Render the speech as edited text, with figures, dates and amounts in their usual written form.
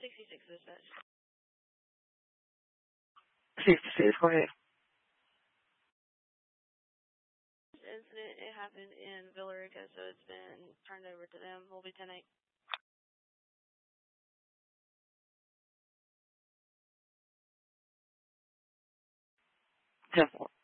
66 dispatch. 66, go ahead. This incident, it happened in Villarica, so it's been turned over to them. We'll be 10-8. 10-4.